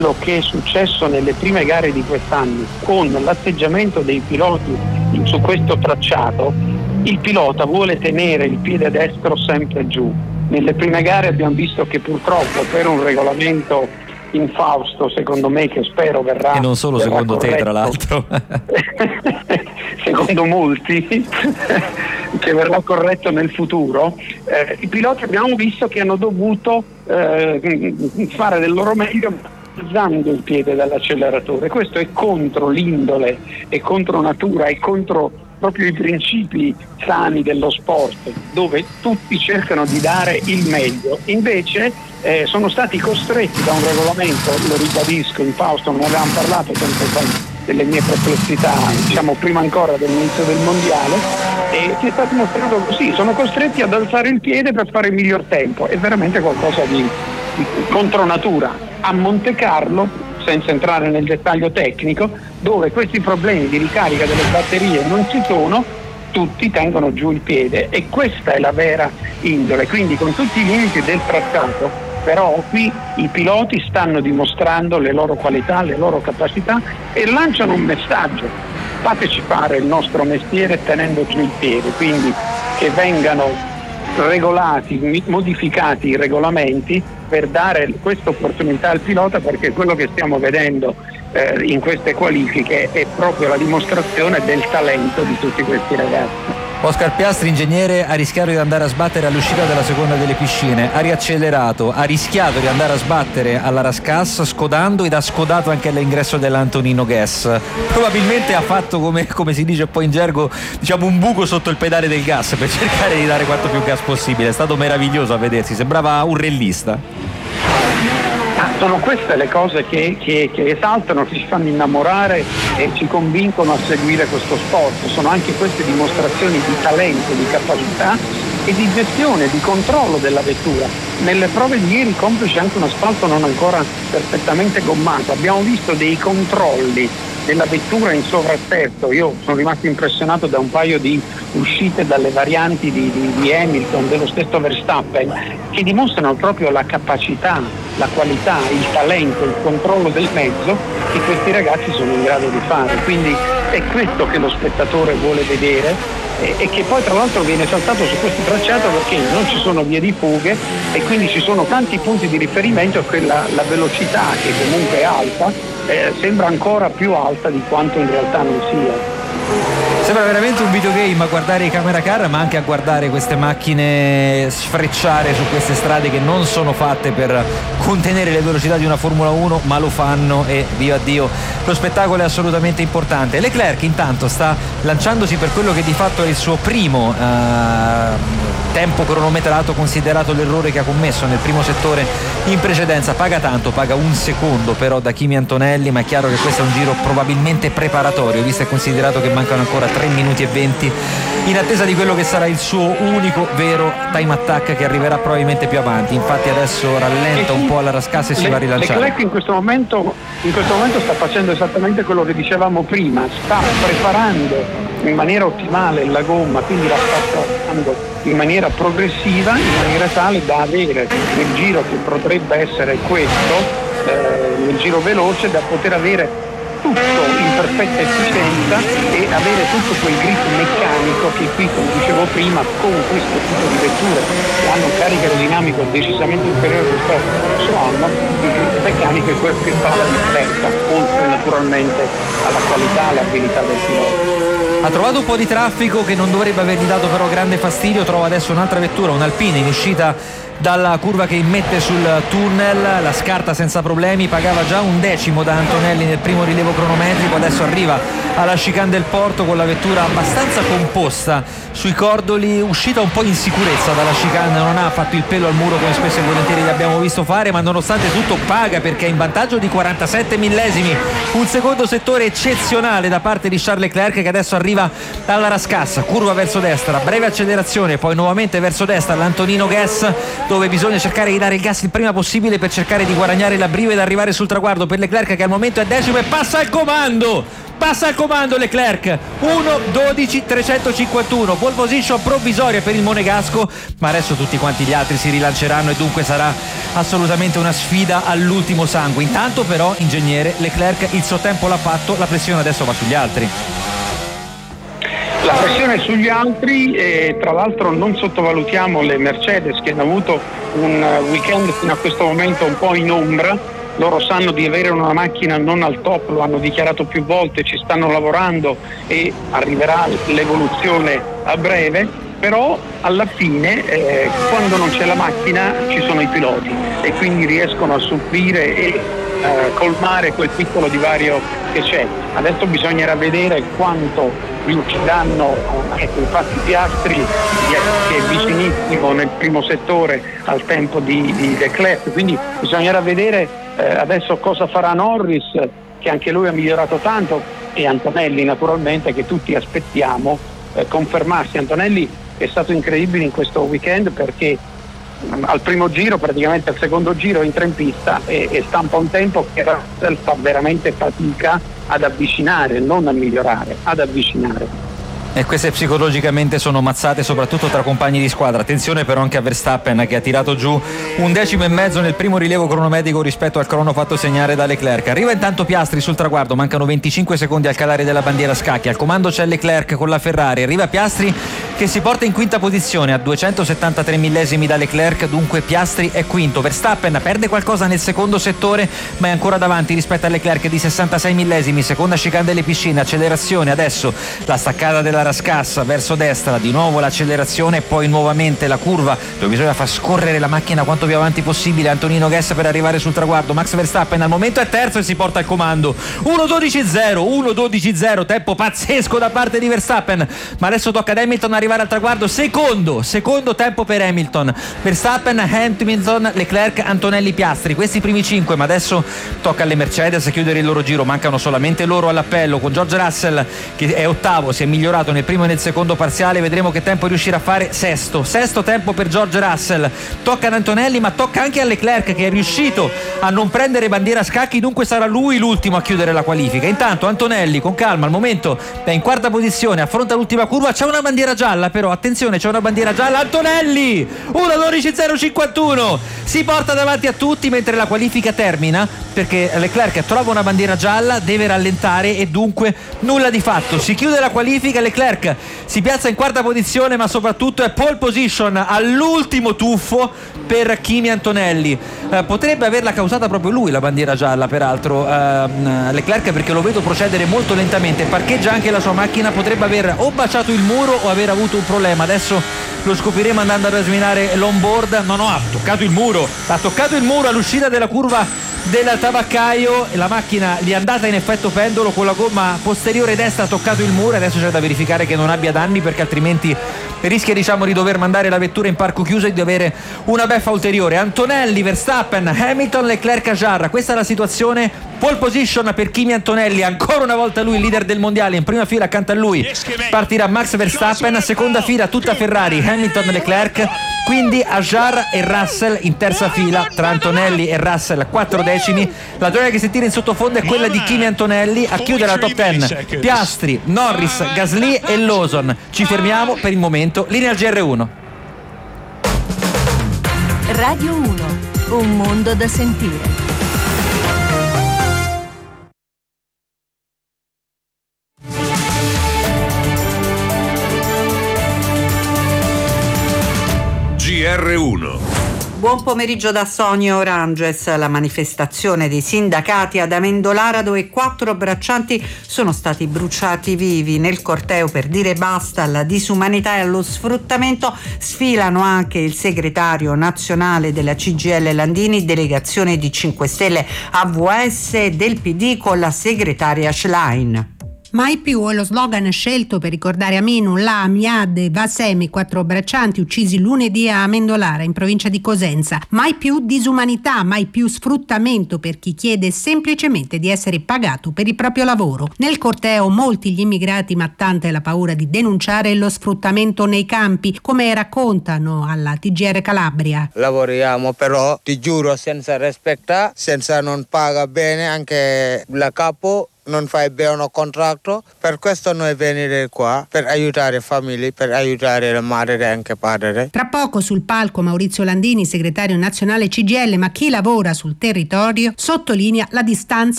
quello che è successo nelle prime gare di quest'anno con l'atteggiamento dei piloti su questo tracciato, il pilota vuole tenere il piede destro sempre giù. Nelle prime gare abbiamo visto che purtroppo per un regolamento infausto, secondo me, che spero verrà, e non solo secondo corretto, te tra l'altro secondo molti che verrà corretto nel futuro, i piloti abbiamo visto che hanno dovuto fare del loro meglio alzando il piede dall'acceleratore. Questo è contro l'indole, è contro natura, è contro proprio i principi sani dello sport, dove tutti cercano di dare il meglio. Invece sono stati costretti da un regolamento, lo ribadisco, in Fausto ne avevamo parlato sempre delle mie perplessità, diciamo prima ancora dell'inizio del mondiale, e si è stato mostrato così, sono costretti ad alzare il piede per fare il miglior tempo. È veramente qualcosa di contro natura. A Monte Carlo, senza entrare nel dettaglio tecnico, dove questi problemi di ricarica delle batterie non ci sono, tutti tengono giù il piede, e questa è la vera indole. Quindi con tutti i limiti del trattato, però qui i piloti stanno dimostrando le loro qualità, le loro capacità, e lanciano un messaggio: fateci fare il nostro mestiere tenendo giù il piede. Quindi che vengano regolati, modificati i regolamenti per dare questa opportunità al pilota, perché quello che stiamo vedendo in queste qualifiche è proprio la dimostrazione del talento di tutti questi ragazzi. Oscar Piastri, ingegnere, ha rischiato di andare a sbattere all'uscita della seconda delle piscine, ha riaccelerato, ha rischiato di andare a sbattere alla Rascasse scodando, ed ha scodato anche all'ingresso dell'Antonino Gas. Probabilmente ha fatto, come si dice poi in gergo, diciamo un buco sotto il pedale del gas per cercare di dare quanto più gas possibile. È stato meraviglioso a vedersi, sembrava un rallista. Sono queste le cose che esaltano, che ci fanno innamorare e ci convincono a seguire questo sport. Sono anche queste dimostrazioni di talento, di capacità e di gestione, di controllo della vettura. Nelle prove di ieri, complice anche un asfalto non ancora perfettamente gommato, abbiamo visto dei controlli della vettura in sovrasterzo. Io sono rimasto impressionato da un paio di uscite dalle varianti di Hamilton, dello stesso Verstappen, che dimostrano proprio la capacità, la qualità, il talento, il controllo del mezzo che questi ragazzi sono in grado di fare. Quindi è questo che lo spettatore vuole vedere, e che poi tra l'altro viene saltato su questo tracciato perché non ci sono vie di fughe e quindi ci sono tanti punti di riferimento, e la velocità, che comunque è alta, sembra ancora più alta di quanto in realtà non sia. Sembra veramente un videogame a guardare i camera car, ma anche a guardare queste macchine sfrecciare su queste strade che non sono fatte per contenere le velocità di una Formula 1, ma lo fanno, e viva Dio, lo spettacolo è assolutamente importante. Leclerc intanto sta lanciandosi per quello che di fatto è il suo primo tempo cronometrato, considerato l'errore che ha commesso nel primo settore in precedenza. Paga tanto, paga un secondo però da Kimi Antonelli, ma è chiaro che questo è un giro probabilmente preparatorio, visto e considerato che mancano ancora 3 minuti e 20 in attesa di quello che sarà il suo unico vero time attack, che arriverà probabilmente più avanti. Infatti adesso rallenta un po' alla Rascasse e si va a rilanciare. Leclerc in questo momento sta facendo esattamente quello che dicevamo prima, sta preparando in maniera ottimale la gomma, quindi la sta trattando in maniera progressiva, in maniera tale da avere nel giro che potrebbe essere questo, nel giro veloce, da poter avere tutto in perfetta efficienza e avere tutto quel grip meccanico che qui, come dicevo prima, con questo tipo di vetture che hanno un carico aerodinamico decisamente inferiore rispetto al suo anno, il grip meccanico è quello che fa la differenza, oltre naturalmente alla qualità e all'abilità del pilota. Ha trovato un po' di traffico che non dovrebbe avergli dato però grande fastidio, trova adesso un'altra vettura, un Alpine, in uscita dalla curva che immette sul tunnel, la scarta senza problemi, pagava già un decimo da Antonelli nel primo rilievo cronometrico, adesso arriva alla chicane del porto con la vettura abbastanza composta sui cordoli, uscita un po' in sicurezza dalla chicane, non ha fatto il pelo al muro come spesso e volentieri gli abbiamo visto fare, ma nonostante tutto paga perché è in vantaggio di 47 millesimi, un secondo settore eccezionale da parte di Charles Leclerc, che adesso arriva alla Rascassa, curva verso destra, breve accelerazione, poi nuovamente verso destra l'Antonino Gas, dove bisogna cercare di dare il gas il prima possibile per cercare di guadagnare la briva ed arrivare sul traguardo per Leclerc, che al momento è decimo e passa al comando passa al comando Leclerc, 1:12.351, pole position provvisoria per il monegasco, ma adesso tutti quanti gli altri si rilanceranno e dunque sarà assolutamente una sfida all'ultimo sangue. Intanto però, ingegnere, Leclerc il suo tempo l'ha fatto, la pressione adesso va sugli altri. La pressione è sugli altri e tra l'altro non sottovalutiamo le Mercedes che hanno avuto un weekend fino a questo momento un po' in ombra. Loro sanno di avere una macchina non al top, lo hanno dichiarato più volte, ci stanno lavorando e arriverà l'evoluzione a breve, però alla fine quando non c'è la macchina ci sono i piloti e quindi riescono a subire e colmare quel piccolo divario che c'è. Adesso bisognerà vedere quanto riusciranno, infatti Piastri che è vicinissimo nel primo settore al tempo di Leclerc, quindi bisognerà vedere adesso cosa farà Norris, che anche lui ha migliorato tanto, e Antonelli naturalmente, che tutti aspettiamo confermarsi. Antonelli è stato incredibile in questo weekend perché al primo giro, praticamente al secondo giro, entra in pista e stampa un tempo che Russell fa veramente fatica ad avvicinare, non a migliorare, ad avvicinare. E queste psicologicamente sono mazzate soprattutto tra compagni di squadra. Attenzione però anche a Verstappen, che ha tirato giù 1,5 decimi nel primo rilievo cronometrico rispetto al crono fatto segnare da Leclerc. Arriva intanto Piastri sul traguardo, mancano 25 secondi al calare della bandiera scacchi, al comando c'è Leclerc con la Ferrari. Arriva Piastri che si porta in quinta posizione a 273 millesimi da Leclerc, dunque Piastri è quinto. Verstappen perde qualcosa nel secondo settore ma è ancora davanti rispetto a Leclerc di 66 millesimi. Seconda chicane delle piscine, accelerazione, adesso la staccata della Rascassa verso destra, di nuovo l'accelerazione e poi nuovamente la curva dove bisogna far scorrere la macchina quanto più avanti possibile. Antonino Guess per arrivare sul traguardo. Max Verstappen al momento è terzo e si porta al comando. 1:12.0, tempo pazzesco da parte di Verstappen, ma adesso tocca ad Hamilton arrivare al traguardo. Secondo tempo per Hamilton. Verstappen, Hamilton, Leclerc, Antonelli, Piastri, questi i primi 5, ma adesso tocca alle Mercedes chiudere il loro giro. Mancano solamente loro all'appello, con George Russell che è ottavo, si è migliorato nel primo e nel secondo parziale. Vedremo che tempo riuscirà a fare. Sesto tempo per George Russell. Tocca ad Antonelli, ma tocca anche a Leclerc, che è riuscito a non prendere bandiera a scacchi, dunque sarà lui l'ultimo a chiudere la qualifica. Intanto Antonelli con calma al momento è in quarta posizione, affronta l'ultima curva, c'è una bandiera gialla però, attenzione, c'è una bandiera gialla. Antonelli 1:12.051 si porta davanti a tutti mentre la qualifica termina, perché Leclerc trova una bandiera gialla, deve rallentare e dunque nulla di fatto. Si chiude la qualifica, Leclerc si piazza in quarta posizione, ma soprattutto è pole position all'ultimo tuffo per Kimi Antonelli. Potrebbe averla causata proprio lui la bandiera gialla, peraltro Leclerc, perché lo vedo procedere molto lentamente, parcheggia anche la sua macchina, potrebbe aver o baciato il muro o aver avuto un problema. Adesso lo scopriremo andando ad esaminare l'onboard. No, ha toccato il muro all'uscita della curva del tabaccaio, la macchina gli è andata in effetto pendolo, con la gomma posteriore destra ha toccato il muro. Adesso c'è da verificare che non abbia danni, perché altrimenti rischia di dover mandare la vettura in parco chiuso e di avere una beffa ulteriore. Antonelli, Verstappen, Hamilton, Leclerc, Ajarra, questa è la situazione. Pole position per Kimi Antonelli, ancora una volta lui il leader del mondiale. In prima fila accanto a lui partirà Max Verstappen, seconda fila tutta Ferrari, Hamilton, Leclerc, quindi Ajar e Russell in terza fila tra Antonelli e Russell 4 decimi. La gioia che si tira in sottofondo è quella di Kimi Antonelli. A chiudere la top 10 Piastri, Norris, Gasly e Lawson. Ci fermiamo per il momento. Linea al GR1. Radio 1, un mondo da sentire. GR1. Buon pomeriggio da Sonia Oranges. La manifestazione dei sindacati ad Amendolara, dove 4 braccianti sono stati bruciati vivi. Nel corteo per dire basta alla disumanità e allo sfruttamento sfilano anche il segretario nazionale della CGIL Landini, delegazione di 5 Stelle, AVS e del PD con la segretaria Schlein. Mai più è lo slogan scelto per ricordare Aminu, Miad e Vasemi, 4 braccianti uccisi lunedì a Amendolara, in provincia di Cosenza. Mai più disumanità, mai più sfruttamento per chi chiede semplicemente di essere pagato per il proprio lavoro. Nel corteo molti gli immigrati, ma tanta è la paura di denunciare lo sfruttamento nei campi, come raccontano alla TGR Calabria. Lavoriamo però, ti giuro, senza rispettare, senza non paga bene anche la capo. non fai bene un contratto, per questo noi venire qua, per aiutare famiglie, per aiutare la madre e anche padre. Tra poco sul palco Maurizio Landini, segretario nazionale CGIL, ma chi lavora sul territorio, sottolinea la distanza